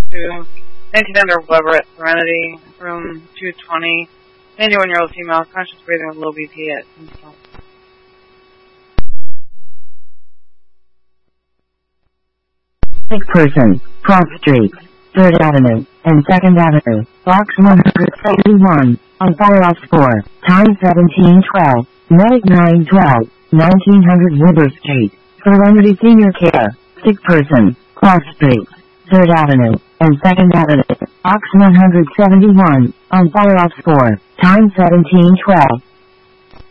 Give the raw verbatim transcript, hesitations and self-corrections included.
to nineteen hundred Weber at Serenity, room two twenty. ninety-one-year-old female, conscious breathing with low B P at insult. Sick person, cross streets, third Avenue, and second Avenue, box one seventy-one, on fire off four, time seventeen twelve, medic nine twelve, nineteen hundred Weber Street, Serenity Senior Care, sick person, cross streets, third Avenue, and second Avenue, box one seventy-one, on fire off four, time seventeen twelve.